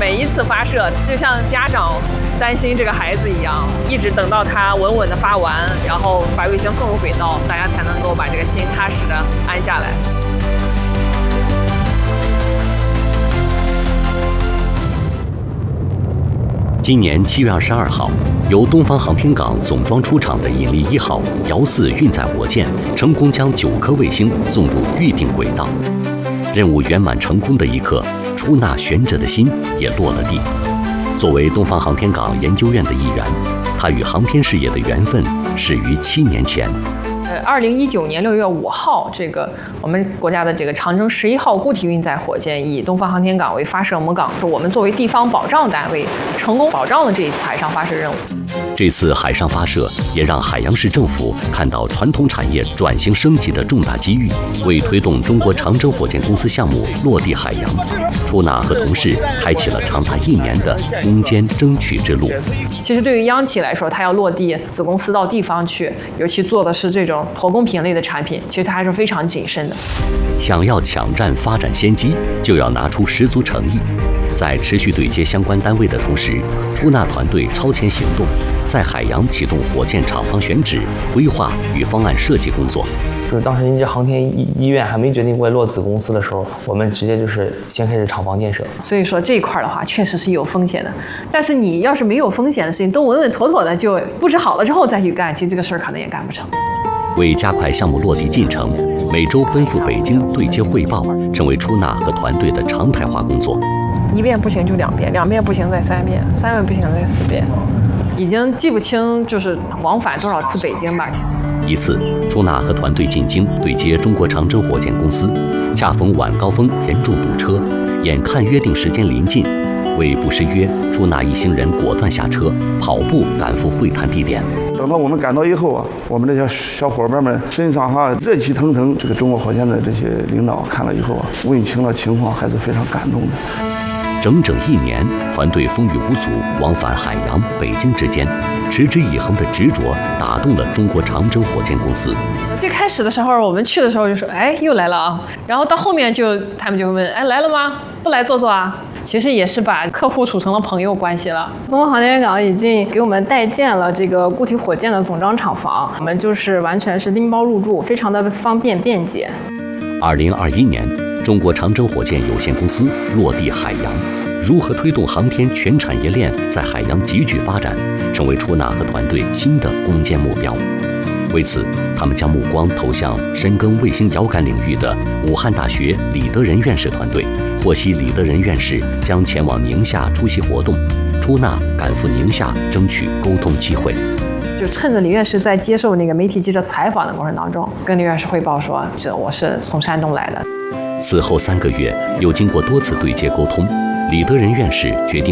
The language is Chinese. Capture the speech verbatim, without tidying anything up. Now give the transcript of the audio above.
每一次发射，就像家长担心这个孩子一样，一直等到他稳稳的发完，然后把卫星送入轨道，大家才能够把这个心踏实的安下来。 今年七月二十二号，由东方航天港总装出厂的引力一号遥四运载火箭成功将九颗卫星送入预定轨道。任务圆满成功的一刻，出纳悬着的心也落了地。作为东方航天港研究院的一员，他与航天事业的缘分始于七年前。 呃，二零一九年六月五号，这个我们国家的这个长征十一号固体运载火箭以东方航天港为发射母港，我们作为地方保障单位，成功保障了这一次海上发射任务。 这次海上发射也让海洋市政府看到传统产业转型升级的重大机遇，为推动中国长征火箭公司项目落地海洋，出纳和同事开启了长达一年的攻坚争取之路。 其实对于央企来说，它要落地子公司到地方去，尤其做的是这种投工品类的产品，其实它还是非常谨慎的。 想要抢占发展先机，就要拿出十足诚意。在持续对接相关单位的同时，出纳团队超前行动，在海洋启动火箭厂房选址、规划与方案设计工作。 就是当时一支航天医院还没决定过来落子公司的时候，我们直接就是先开始厂房建设。 所以说这一块的话，确实是有风险的。但是你要是没有风险的事情，都稳稳妥妥的就布置好了之后再去干，其实这个事儿可能也干不成。 为加快项目落地进程，每周奔赴北京对接汇报，成为出纳和团队的常态化工作。 一遍不行就两遍，两遍不行再三遍，三遍不行再四遍，已经记不清就是往返多少次北京吧。 一次，出纳和团队进京对接中国长征火箭公司，恰逢晚高峰严重堵车，眼看约定时间临近，为不失约，出纳一行人果断下车，跑步赶赴会谈地点。 等到我们赶到以后啊，我们这些小伙伴们身上哈热气腾腾，这个中国火箭的这些领导看了以后啊，问清了情况，还是非常感动的。 整整一年，团队风雨无阻，往返海洋、北京之间，持之以恒的执着打动了中国长征火箭公司。 最开始的时候，我们去的时候就说，哎，又来了啊。然后到后面就他们就会问，哎，来了吗？不来坐坐啊？其实也是把客户处成了朋友关系了。 东方航天港已经给我们代建了这个固体火箭的总装厂房，我们就是完全是拎包入住，非常的方便便捷。 二零二一年，中国长征火箭有限公司落地海洋。如何推动航天全产业链在海洋急剧发展，成为出纳和团队新的攻坚目标。为此，他们将目光投向深耕卫星遥感领域的武汉大学李德仁院士团队。获悉李德仁院士将前往宁夏出席活动，出纳赶赴宁夏争取沟通机会。 就趁着李院士在接受那个媒体记者采访的过程当中，跟李院士汇报说，这我是从山东来的。 此后三个月，又经过多次对接沟通，李德仁院士决定